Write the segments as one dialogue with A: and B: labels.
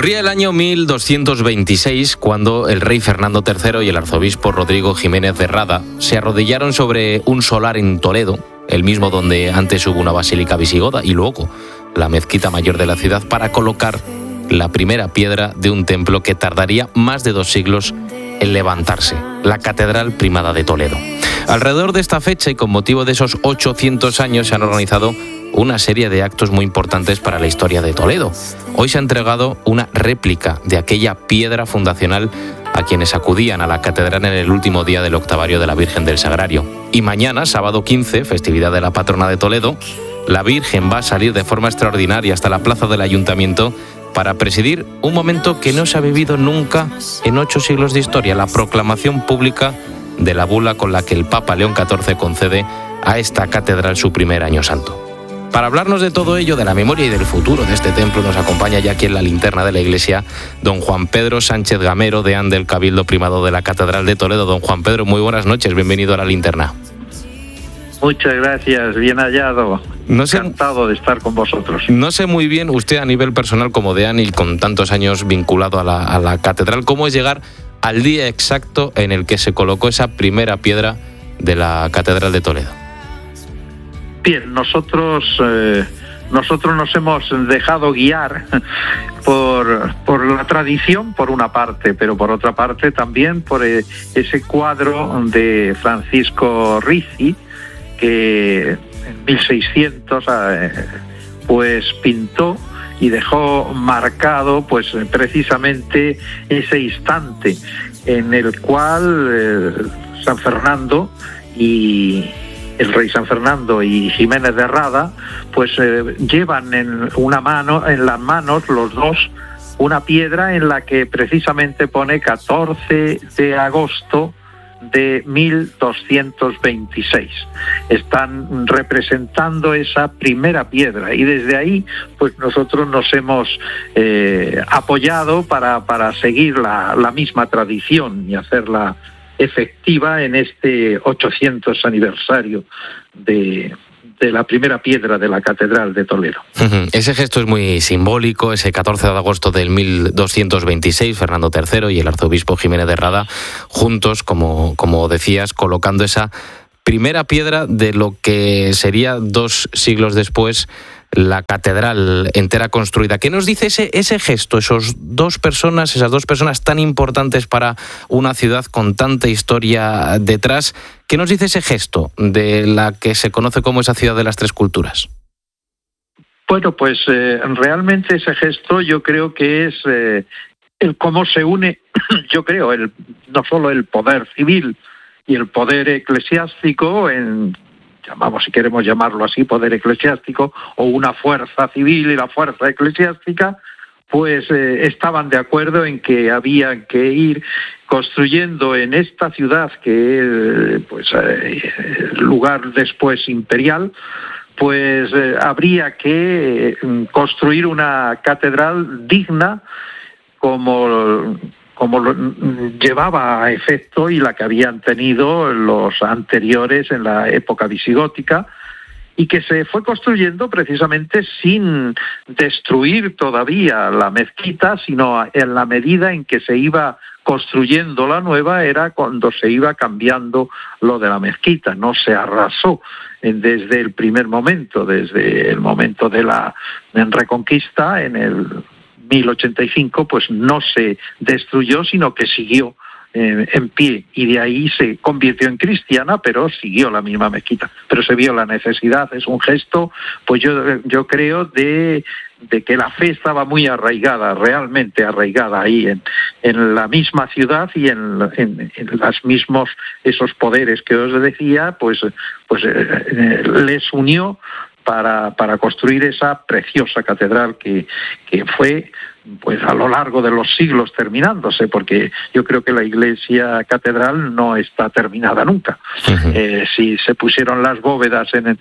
A: Corría el año 1226 cuando el rey Fernando III y el arzobispo Rodrigo Jiménez de Rada se arrodillaron sobre un solar en Toledo, el mismo donde antes hubo una basílica visigoda y luego la mezquita mayor de la ciudad, para colocar la primera piedra de un templo que tardaría más de 2 siglos en levantarse, la Catedral Primada de Toledo. Alrededor de esta fecha y con motivo de esos 800 años se han organizado una serie de actos muy importantes para la historia de Toledo. Hoy se ha entregado una réplica de aquella piedra fundacional a quienes acudían a la catedral en el último día del octavario de la Virgen del Sagrario. Y mañana, sábado 15, festividad de la patrona de Toledo, la Virgen va a salir de forma extraordinaria hasta la plaza del Ayuntamiento para presidir un momento que no se ha vivido nunca en 8 siglos de historia, la proclamación pública de la bula con la que el Papa León XIV concede a esta catedral su primer año santo. Para hablarnos de todo ello, de la memoria y del futuro de este templo, nos acompaña ya aquí en la linterna de la iglesia don Juan Pedro Sánchez Gamero, deán del Cabildo Primado de la Catedral de Toledo. Don Juan Pedro, muy buenas noches, bienvenido a la linterna.
B: Muchas gracias, bien hallado. Encantado de estar con vosotros.
A: No sé muy bien, usted a nivel personal como deán y con tantos años vinculado a la catedral, ¿cómo es llegar al día exacto en el que se colocó esa primera piedra de la Catedral de Toledo?
B: Bien, nosotros nos hemos dejado guiar por la tradición, por una parte, pero por otra parte también por ese cuadro de Francisco Rizzi, que en 1600 pues pintó y dejó marcado pues precisamente ese instante en el cual San Fernando y el rey San Fernando y Jiménez de Rada pues llevan en las manos los dos una piedra en la que precisamente pone 14 de agosto de 1226. Están representando esa primera piedra y desde ahí pues nosotros nos hemos apoyado para seguir la misma tradición y hacerla efectiva en este 800 aniversario de la primera piedra de la Catedral de Toledo.
A: Ese gesto es muy simbólico. Ese 14 de agosto del 1226, Fernando III y el arzobispo Jiménez de Rada, juntos, como decías, colocando esa primera piedra de lo que sería 2 siglos después la catedral entera construida. ¿Qué nos dice ese gesto, esas dos personas tan importantes para una ciudad con tanta historia detrás? ¿Qué nos dice ese gesto de la que se conoce como esa ciudad de las 3 culturas?
B: Bueno, pues realmente ese gesto yo creo que es el cómo se une, yo creo, no solo el poder civil y el poder eclesiástico, si queremos llamarlo así, poder eclesiástico, o una fuerza civil y la fuerza eclesiástica, pues estaban de acuerdo en que había que ir construyendo en esta ciudad, que es lugar después imperial, pues habría que construir una catedral digna como lo llevaba a efecto y la que habían tenido los anteriores en la época visigótica, y que se fue construyendo precisamente sin destruir todavía la mezquita, sino en la medida en que se iba construyendo la nueva era cuando se iba cambiando lo de la mezquita. No se arrasó desde el primer momento, desde el momento de la Reconquista en el 1085, pues no se destruyó, sino que siguió en pie, y de ahí se convirtió en cristiana, pero siguió la misma mezquita. Pero se vio la necesidad, es un gesto, pues yo creo, de que la fe estaba muy arraigada, realmente arraigada ahí en la misma ciudad y en los mismos, esos poderes que os decía, pues les unió para construir esa preciosa catedral que fue pues a lo largo de los siglos terminándose, porque yo creo que la iglesia catedral no está terminada nunca. Si se pusieron las bóvedas en el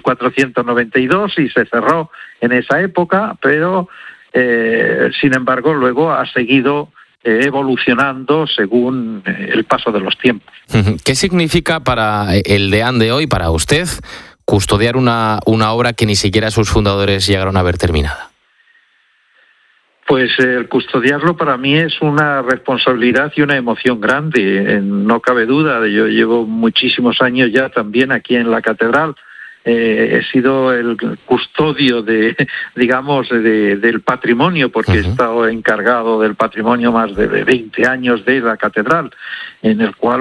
B: 1492 y se cerró en esa época, pero sin embargo luego ha seguido evolucionando según el paso de los tiempos.
A: ¿Qué significa para el deán de hoy, para usted, custodiar una obra que ni siquiera sus fundadores llegaron a ver terminada?
B: Pues custodiarlo para mí es una responsabilidad y una emoción grande, no cabe duda. Yo llevo muchísimos años ya también aquí en la catedral. He sido el custodio del patrimonio, porque he estado encargado del patrimonio más de 20 años de la catedral, en el cual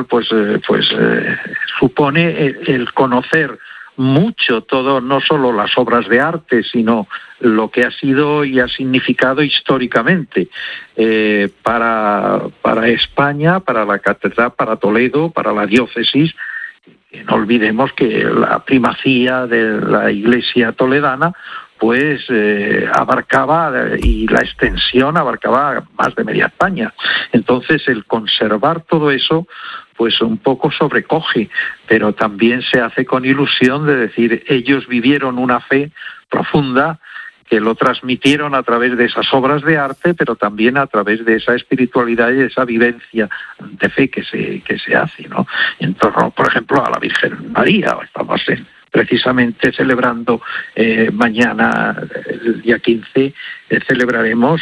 B: supone el conocer mucho todo, no solo las obras de arte, sino lo que ha sido y ha significado históricamente para España, para la catedral, para Toledo, para la diócesis. No olvidemos que la primacía de la Iglesia toledana pues abarcaba, y la extensión abarcaba más de media España. Entonces, el conservar todo eso pues un poco sobrecoge, pero también se hace con ilusión de decir, ellos vivieron una fe profunda que lo transmitieron a través de esas obras de arte, pero también a través de esa espiritualidad y de esa vivencia de fe que se hace, ¿no? En torno, por ejemplo, a la Virgen María. Estamos precisamente celebrando mañana, el día 15, celebraremos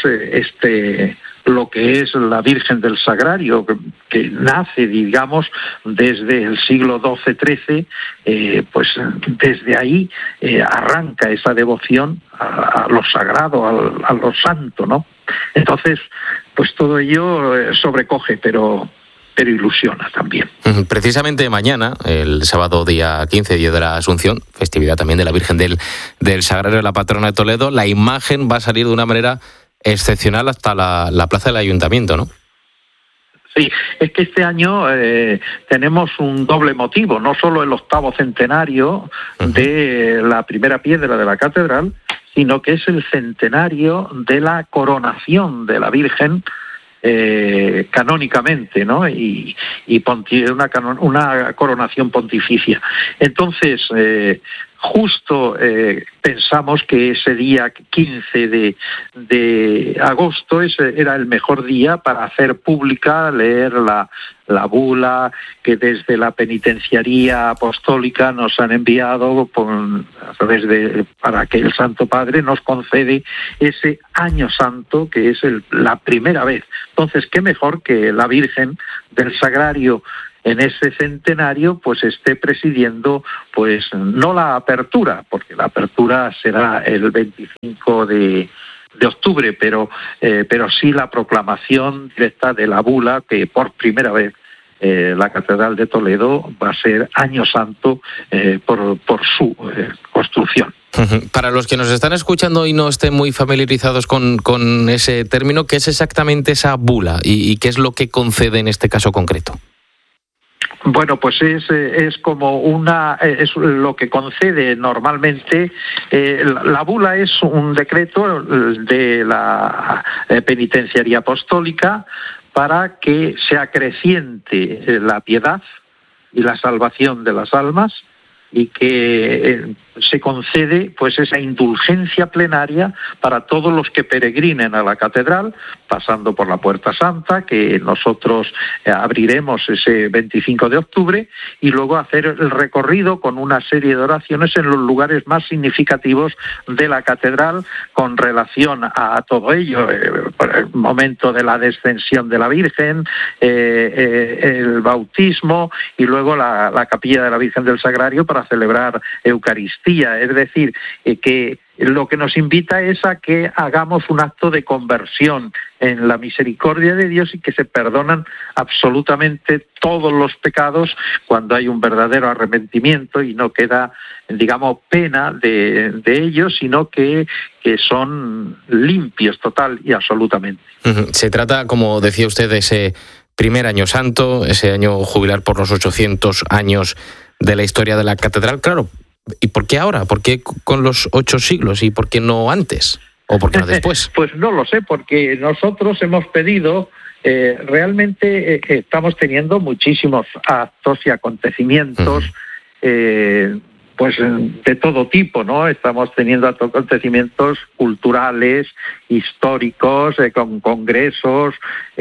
B: lo que es la Virgen del Sagrario, que nace, digamos, desde el siglo XII-XIII, pues desde ahí arranca esa devoción a lo sagrado, a lo santo, ¿no? Entonces, pues todo ello sobrecoge, pero ilusiona también.
A: Precisamente mañana, el sábado día 15, día de la Asunción, festividad también de la Virgen del Sagrario, la patrona de Toledo, la imagen va a salir de una manera excepcional hasta la plaza del Ayuntamiento, ¿no?
B: Sí, es que este año tenemos un doble motivo, no solo el 8º centenario de la primera piedra de la catedral, sino que es el centenario de la coronación de la Virgen canónicamente, ¿no? Y una coronación pontificia. Entonces, justo pensamos que ese día 15 de agosto era el mejor día para hacer pública, leer la bula que desde la penitenciaría apostólica nos han enviado para que el Santo Padre nos concede ese año santo, que es la primera vez. Entonces, qué mejor que la Virgen del Sagrario en ese centenario pues esté presidiendo, pues no la apertura, porque la apertura será el 25 de octubre, pero sí la proclamación directa de la bula, que por primera vez la Catedral de Toledo va a ser año santo por su construcción.
A: Para los que nos están escuchando y no estén muy familiarizados con ese término, ¿qué es exactamente esa bula y qué es lo que concede en este caso concreto?
B: Bueno, pues es como es lo que concede normalmente. La bula es un decreto de la penitenciaría apostólica para que se acreciente la piedad y la salvación de las almas, y que se concede pues esa indulgencia plenaria para todos los que peregrinen a la catedral, pasando por la Puerta Santa, que nosotros abriremos ese 25 de octubre, y luego hacer el recorrido con una serie de oraciones en los lugares más significativos de la catedral con relación a todo ello, el momento de la descensión de la Virgen, el bautismo, y luego la capilla de la Virgen del Sagrario para celebrar Eucaristía. Es decir, que lo que nos invita es a que hagamos un acto de conversión en la misericordia de Dios y que se perdonan absolutamente todos los pecados cuando hay un verdadero arrepentimiento y no queda, digamos, pena de ellos, sino que son limpios total y absolutamente.
A: Se trata, como decía usted, de ese primer año santo, ese año jubilar por los 800 años de la historia de la catedral. Claro, ¿y por qué ahora? ¿Por qué con los 8 siglos y por qué no antes? ¿O por qué no después?
B: Pues no lo sé, porque nosotros hemos pedido, realmente estamos teniendo muchísimos actos y acontecimientos, pues de todo tipo, ¿no? Estamos teniendo acontecimientos culturales, históricos, con congresos,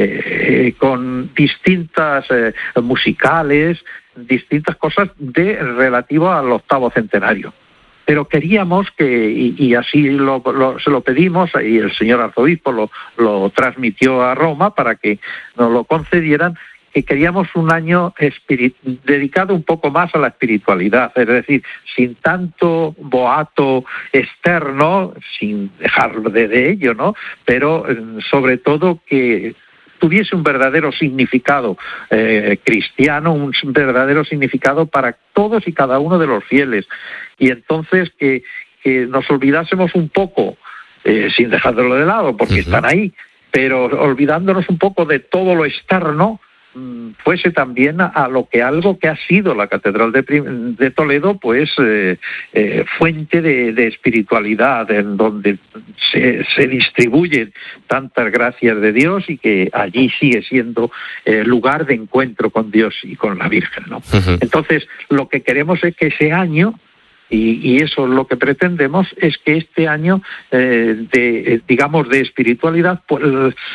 B: con distintas musicales, distintas cosas relativo al 8º centenario. pero queríamos que, y así se lo pedimos, y el señor arzobispo lo transmitió a Roma para que nos lo concedieran, que queríamos un año dedicado un poco más a la espiritualidad, es decir, sin tanto boato externo, sin dejar de ello, ¿no? Pero sobre todo que tuviese un verdadero significado cristiano, un verdadero significado para todos y cada uno de los fieles. Y entonces que nos olvidásemos un poco, sin dejarlo de lado, porque están ahí, pero olvidándonos un poco de todo lo externo, fuese también algo que ha sido la Catedral de Toledo, pues fuente de espiritualidad, en donde se distribuyen tantas gracias de Dios y que allí sigue siendo lugar de encuentro con Dios y con la Virgen, ¿no? Entonces, lo que queremos es que ese año, y eso es lo que pretendemos, es que este año de espiritualidad, pues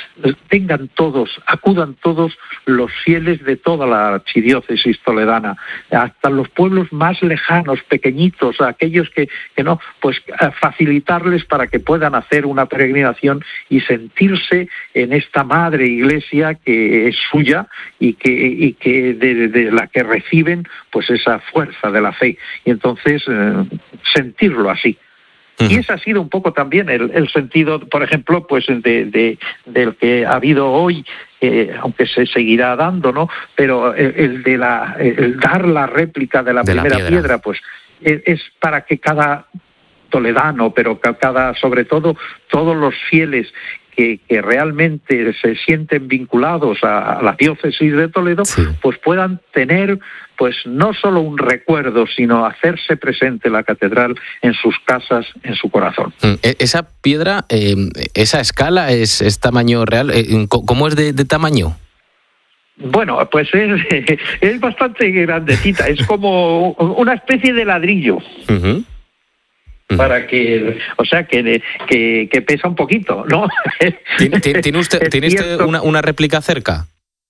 B: acudan todos los fieles de toda la archidiócesis toledana, hasta los pueblos más lejanos, pequeñitos, aquellos que no, pues facilitarles para que puedan hacer una peregrinación y sentirse en esta madre iglesia que es suya y que de la que reciben pues esa fuerza de la fe. Y entonces sentirlo así. Y ese ha sido un poco también el sentido, por ejemplo, pues del que ha habido hoy, aunque se seguirá dando, ¿no? Pero el dar la réplica de la primera piedra, pues es para que cada toledano, pero sobre todo todos los fieles que realmente se sienten vinculados a la diócesis de Toledo, pues puedan tener pues no solo un recuerdo, sino hacerse presente la catedral en sus casas, en su corazón.
A: Esa piedra, esa escala, es tamaño real. ¿Cómo es de tamaño?
B: Bueno, pues es bastante grandecita, es como una especie de ladrillo. Para que, o sea, que pesa un poquito, ¿no?
A: ¿Tiene usted una réplica cerca?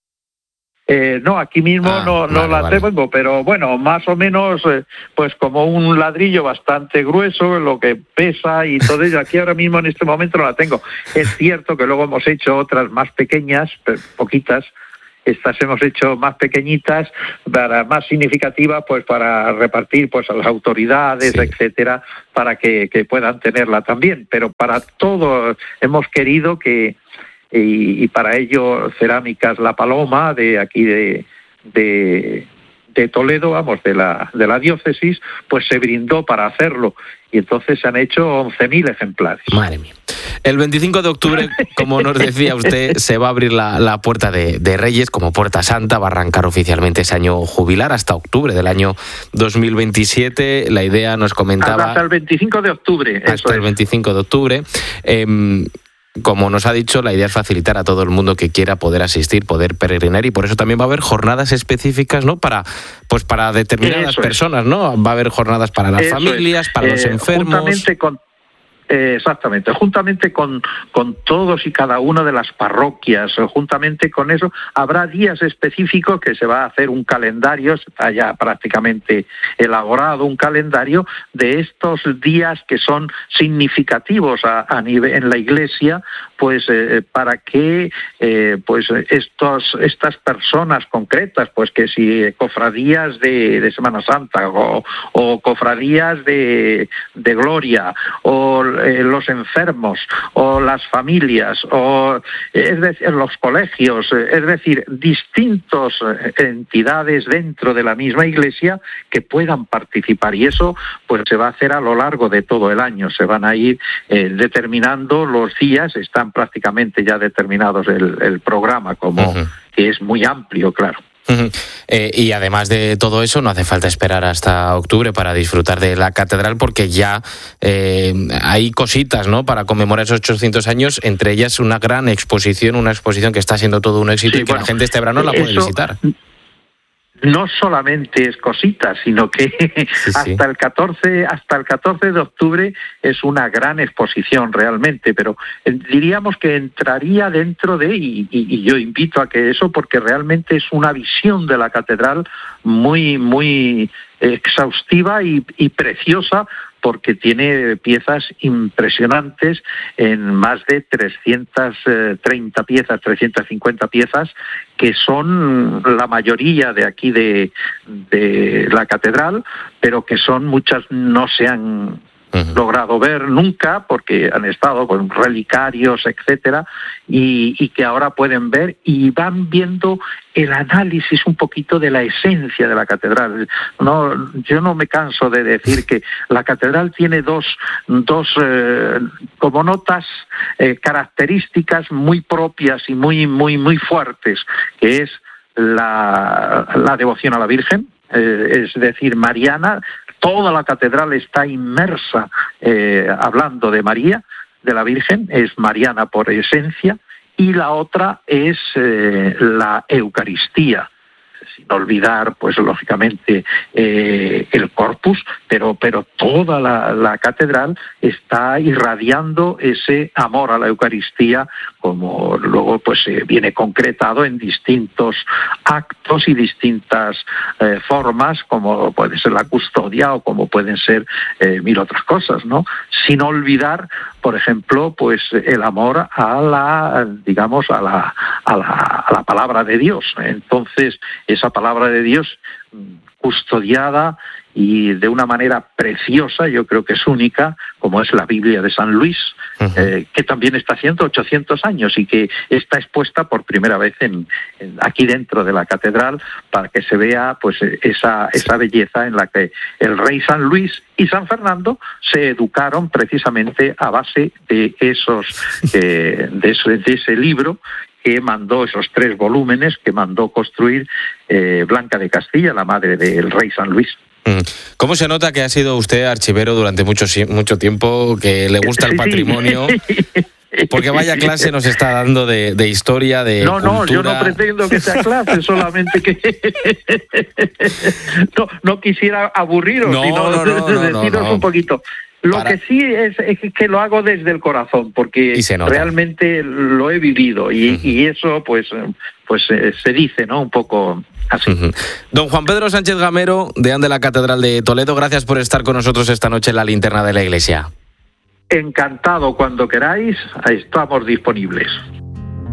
B: No, aquí mismo no la tengo, pero bueno, más o menos pues como un ladrillo bastante grueso, lo que pesa y todo ello. Aquí ahora mismo en este momento no la tengo. Es cierto que luego hemos hecho otras más pequeñas, poquitas. Estas hemos hecho más pequeñitas, más significativas, pues para repartir pues a las autoridades, etcétera, para que puedan tenerla también. Pero para todo hemos querido que, y para ello Cerámicas La Paloma, de aquí de Toledo, vamos, de la diócesis, pues se brindó para hacerlo. Y entonces se han hecho 11.000 ejemplares.
A: Madre mía. El 25 de octubre, como nos decía usted, se va a abrir la Puerta de Reyes como Puerta Santa, va a arrancar oficialmente ese año jubilar hasta octubre del año 2027. La idea nos comentaba...
B: Hasta el 25 de octubre.
A: Hasta el 25 de octubre. Como nos ha dicho, la idea es facilitar a todo el mundo que quiera poder asistir, poder peregrinar, y por eso también va a haber jornadas específicas, ¿no? Para determinadas personas, ¿no? Va a haber jornadas para las familias, para los enfermos.
B: Exactamente, juntamente con todos y cada una de las parroquias, juntamente con eso, habrá días específicos que se va a hacer un calendario, está ya prácticamente elaborado un calendario de estos días que son significativos a nivel en la Iglesia, pues para que pues estas personas concretas, pues que si cofradías de Semana Santa o cofradías de Gloria o los enfermos o las familias o es decir, los colegios, es decir, distintas entidades dentro de la misma Iglesia que puedan participar, y eso pues se va a hacer a lo largo de todo el año. Se van a ir determinando los días, están prácticamente ya determinados el programa, como que es muy amplio, claro.
A: Y además de todo eso, no hace falta esperar hasta octubre para disfrutar de la catedral, porque ya hay cositas, ¿no?, para conmemorar esos 800 años, entre ellas una exposición que está siendo todo un éxito, y que la gente este verano la puede visitar.
B: No solamente es cositas, sino que hasta el 14 de octubre es una gran exposición realmente, pero diríamos que entraría dentro de, y yo invito a que eso, porque realmente es una visión de la catedral muy muy exhaustiva y preciosa, porque tiene piezas impresionantes en más de 330 piezas, 350 piezas, que son la mayoría de aquí de la catedral, pero que son muchas no se han logrado ver nunca porque han estado con relicarios, etcétera, y que ahora pueden ver y van viendo el análisis un poquito de la esencia de la catedral. No, yo no me canso de decir que la catedral tiene dos como notas características muy propias y muy fuertes, que es la devoción a la Virgen, es decir, mariana. Toda la catedral está inmersa hablando de María, de la Virgen, es mariana por esencia, y la otra es la Eucaristía, sin olvidar, pues lógicamente, el corpus, pero toda la catedral está irradiando ese amor a la Eucaristía, como luego pues viene concretado en distintos actos y distintas formas, como puede ser la custodia o como pueden ser mil otras cosas, ¿no? Sin olvidar, por ejemplo, pues el amor a la, digamos, a la palabra de Dios. Entonces, esa palabra de Dios custodiada y de una manera preciosa, yo creo que es única, como es la Biblia de San Luis, que también está haciendo 800 años y que está expuesta por primera vez aquí dentro de la catedral, para que se vea pues esa belleza en la que el rey San Luis y San Fernando se educaron precisamente a base de ese libro que mandó, esos 3 volúmenes que mandó construir Blanca de Castilla, la madre del rey San Luis.
A: ¿Cómo se nota que ha sido usted archivero durante mucho tiempo, que le gusta el patrimonio? Porque vaya clase nos está dando de historia, de cultura.
B: No, yo no pretendo que sea clase, solamente que no quisiera aburriros, sino deciros un poquito. Lo que sí es que lo hago desde el corazón, porque realmente lo he vivido y eso pues se dice, ¿no? Un poco así.
A: Don Juan Pedro Sánchez Gamero, deán de la Catedral de Toledo, gracias por estar con nosotros esta noche en la Linterna de la Iglesia.
B: Encantado, cuando queráis, estamos disponibles.